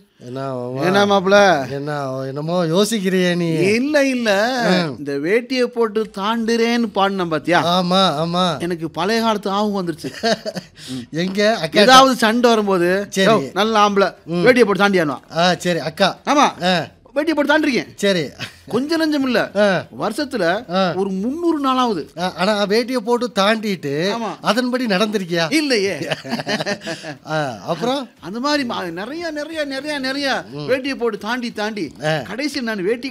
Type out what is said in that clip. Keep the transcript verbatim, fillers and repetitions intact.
என்ன என்ன மாப்பிள என்ன என்னமோ யோசிக்கிறியே நீ? இல்ல இல்ல இந்த வேட்டியை போட்டு தாண்டுறேன்னு பாடின பாத்தியா? ஆமா ஆமா, எனக்கு பழைய காலத்து ஆகும் வந்துருச்சு. எங்க அக்கா ஏதாவது சண்டை வரும்போது சரி. யோ, நல்ல ஆம்பளை வேட்டியை போட்டு தாண்டியானோ. ஆ சரி அக்கா. ஆமா ஆ வேட்டியை போட்டு தாண்டிருக்கேன். சரி. கொஞ்சம் நஞ்சம் இல்ல, ஆ வருஷத்துல ஆ. ஒரு முந்நூறு நாளாவது. ஆ, ஆனா வேட்டியை போட்டு தாண்டிட்டு ஆமா. அதன்படி நடந்திருக்கியா? இல்லையே. ஆ, அப்புறம் அந்த மாதிரி மா- நிறைய நிறைய நிறைய நிறைய வேட்டியை போட்டு தாண்டி தாண்டி ஆ. கடைசியில் நான் வேட்டி